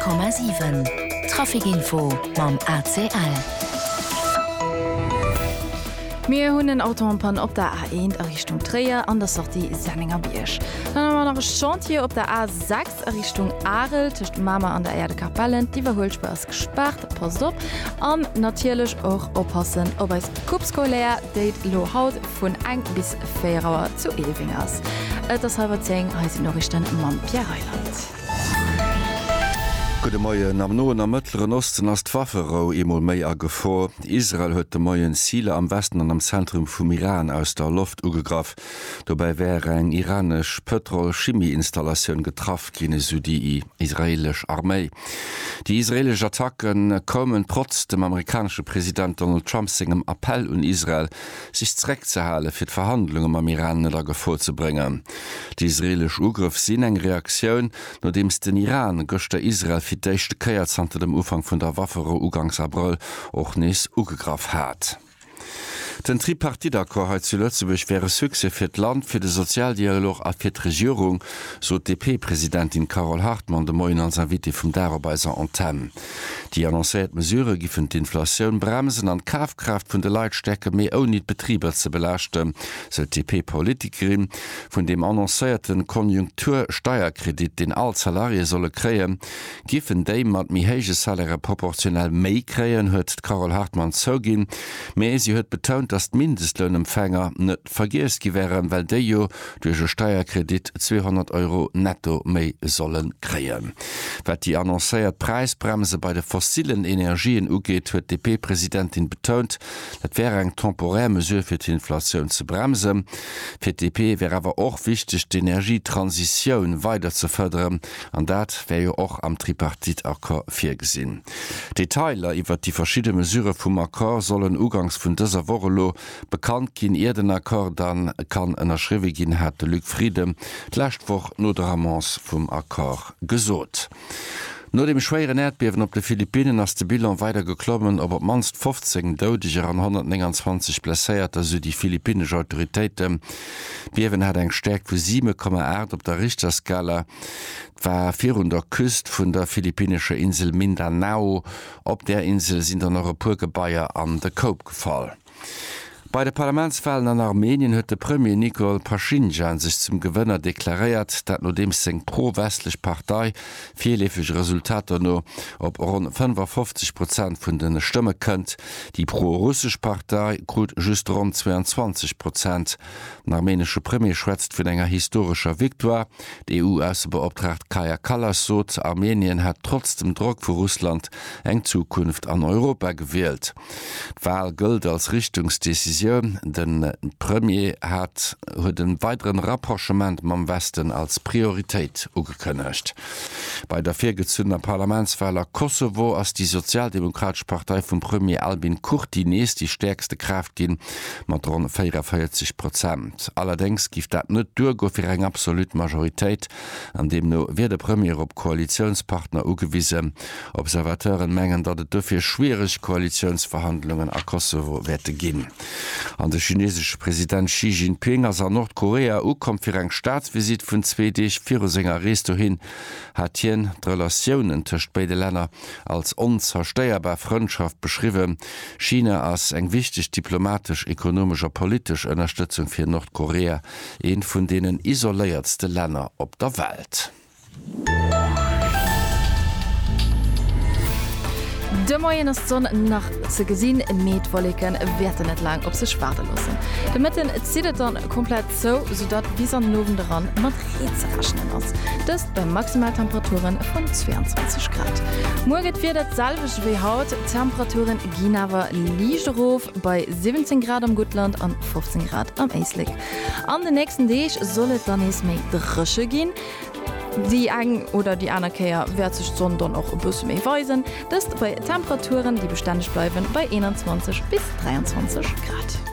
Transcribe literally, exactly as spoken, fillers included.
Komma sieben. Trafikinfo mam A C L. Wir haben einen Autobahn auf der A eins Richtung Trier an der Sortie Senninger Birsch. Dann haben wir noch ein Chantier auf der A sechs Richtung Arel zwischen Mama an der Erde Kapellen. Die Verholspur ist gesperrt, passt auf. Und natürlich auch aufpassen, ob es Kupskolär date lo haut von ein bis vier Uhr zu Elvingers. Das halbe zehn heißt noch Richtung Mann Pierre Heiland. Gute Morgen. Am Noen am Mittleren Osten ass d'Wafferou emol méi a Gefahr. Israel huet de Moien Ziele am Westen an am Zentrum vum Iran aus der Luft ugegraf. Dobei wäre eng iranisch Petrol-Chemie-Installationun getraff gene so die israelisch Armee. Die israelisch Attacken kommen trotz dem amerikanische Präsident Donald Trump singem Appell un Israel, sich zreck ze halen fir d'Verhandlungen am Iran der Gefahr zu bringen. Die israelisch Ugriff sinn eng Reaktionun, nodems den Iran gochte Israel fir d'éischte Keierzante dem Ufang vun der Waffero Ugangs April och nes ugegraf hat. Den Tripartitakor hat zu Lützeburg wäre Suse fir d Land fir de Sozialdialog a fir d Regierung, so D P-Präsidentin Carol Hartmann de Moin ans Invité vum Darabeiser Antenne. Die annoncéiert Mesure gifen d'Inflationun bremsen an Kafkraft vun de Leitstecke méi ou niet Betrieber ze belächte, se D P-Politikerin vun dem annoncéierten Konjunktursteuerkredit den all Salarie solle kreien, gifen déi mat mi héige Salare proportionell méi kreien huet Carol Hartmann zogin, méi sie huet betont, dass Mindestlöhnempfänger net vergiss gewähren, weil de jo durch e Steuerkredit zweihundert Euro netto méi sollen kreen. Wat die annoncéiert Preisbremse bei de fossilen Energien ugeht, huet D P-Präsidentin betont, dat wäre eng temporär Mesure fir die Inflation zu bremsen. Für D P wäre aber auch wichtig, die Energietransition weiter zu fördern, an dat wäre jo auch am Tripartit-Akkor vorgesehen. Detailer iwwer die verschiedene Mesure vum Akkor sollen ugangs vun dieser Woche bekannt gin ihr den Akkord dann kann ennner Schriwe gin hat de Lüg Friede d'lächtwoch no der Ramons vum Akkor gesot. No dem schweren Erdbewen op de Philippinen ass de Bilan weiter geklommen, aber manst fünfzehn Dodiger an hundertneunundzwanzig blesséiert, also die philippinische Autoritäten. Biewen hat eng Stärk vu sieben Komma acht op der Richterskala, war vierhundert Küst vun der philippinische Insel Mindanao. Op der Insel sind an Europurgebaier an de Cope gefallen. Bei den Parlamentswahlen an Armenien huet de Premier Nikol Pashinyan sich zum Gewinner deklariert, dat no dem seng pro-westlich Partei vielefig Resultate no op rund fünfundfünfzig Prozent vun den Stimme kënnt. Die pro-russisch Partei grut just rund zweiundzwanzig Prozent. Den armenische Premier schwätzt vun enger historischer Viktoire. Die E U-Außenbeauftragte Kaja Kallas sot, Armenien hat trotz dem Druck für Russland eng Zukunft an Europa gewählt. Wahl gilt als Richtungsdecision. Den Premier hat huet den weiteren Rapprochement mam Westen als Priorität ugekënnecht. Bei der virgezünner Parlamentswahler Kosovo ass die Sozialdemokratische Partei vum Premier Albin Kurti nees die stärkste Kraft gin mat rund vierundvierzig Prozent. Allerdings gift dat net durgo fir eng absolut Majoritéit, an dem no wie de Premier op Koalitionspartner ugewiesen. Observateuren mengen, dat et dofir schwierig Koalitionsverhandlungen a Kosovo wette ginn. An der chinesische Präsident Xi Jinping as an Nordkorea ukom fir eng Staatsvisit vun zwedech vir Sänger Resto hin, hat hien d'Relationioen tëcht beide Länder als onzersteierbar Freundschaft beschriwen. China as eng wichtig diplomatisch, ökonomischer, politisch Unterstützung fir Nordkorea, een vun denen isoléiertste Länder op der Welt. De Moien ist Sonne nach ze gesinn Meetwolleken werden net lang op se sparte lassen. De Mitten zieht dann komplett so, sodat wie an Nowen daran mat Reze raschnen ass. Das bei Maximaltemperaturen von zweiundzwanzig Grad. Morget wird dat salvech wie Haut, Temperaturen Ginawer Ligerhof bei siebzehn Grad am Gutland an fünfzehn Grad am Eislik. An den nächsten Deeg sollet dann es méi drische gin. Die eng oder die Anerkeier wird sich sondern auch ein bisschen mehr weisen. Das bei Temperaturen, die beständig bleiben, bei einundzwanzig bis dreiundzwanzig Grad.